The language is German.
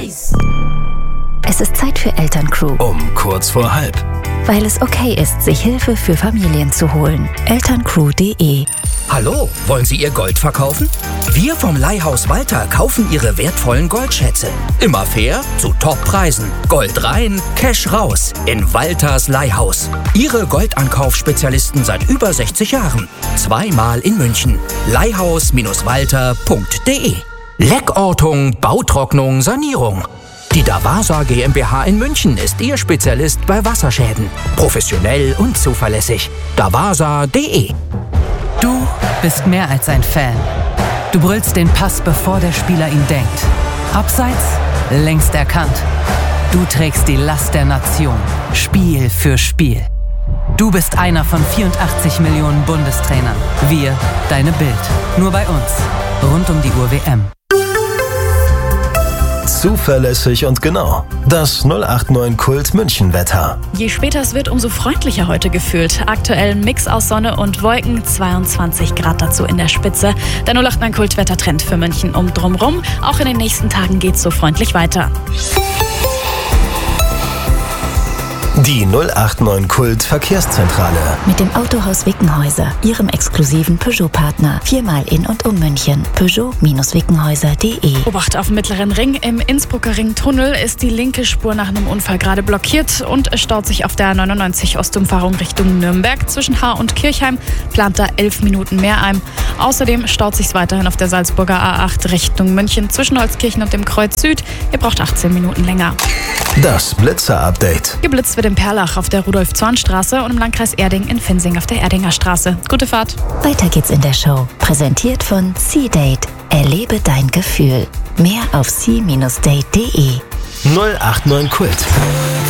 Nice! Es ist Zeit für Elterncrew. Um kurz vor halb. Weil es okay ist, sich Hilfe für Familien zu holen. Elterncrew.de. Hallo, wollen Sie Ihr Gold verkaufen? Wir vom Leihhaus Walter kaufen Ihre wertvollen Goldschätze. Immer fair, zu Toppreisen. Gold rein, Cash raus. In Walters Leihhaus. Ihre Goldankaufspezialisten seit über 60 Jahren. 2-mal in München. Leihhaus-walter.de. Leckortung, Bautrocknung, Sanierung. Die Davasa GmbH in München ist Ihr Spezialist bei Wasserschäden. Professionell und zuverlässig. Davasa.de. Du bist mehr als ein Fan. Du brüllst den Pass, bevor der Spieler ihn denkt. Abseits, längst erkannt. Du trägst die Last der Nation, Spiel für Spiel. Du bist einer von 84 Millionen Bundestrainern. Wir, deine Bild. Nur bei uns. Rund um die Uhr WM. Zuverlässig und genau. Das 089 Kult München Wetter. Je später es wird, umso freundlicher heute gefühlt. Aktuell ein Mix aus Sonne und Wolken, 22 Grad dazu in der Spitze. Der 089 Kult Wettertrend für München um drumrum. Auch in den nächsten Tagen geht's so freundlich weiter. Die 089 Kult Verkehrszentrale. Mit dem Autohaus Wickenhäuser, Ihrem exklusiven Peugeot-Partner. 4-mal in und um München. Peugeot-Wickenhäuser.de. Obacht auf dem Mittleren Ring. Im Innsbrucker Ringtunnel ist die linke Spur nach einem Unfall gerade blockiert und es staut sich auf der 99 Ostumfahrung Richtung Nürnberg. Zwischen Haar und Kirchheim plant da 11 Minuten mehr ein. Außerdem staut sich weiterhin auf der Salzburger A8 Richtung München zwischen Holzkirchen und dem Kreuz Süd. Ihr braucht 18 Minuten länger. Das Blitzer-Update. Geblitzt wird in Perlach auf der Rudolf-Zorn-Straße und im Landkreis Erding in Finsing auf der Erdinger Straße. Gute Fahrt. Weiter geht's in der Show. Präsentiert von C-Date. Erlebe dein Gefühl. Mehr auf c-date.de. 089 Kult.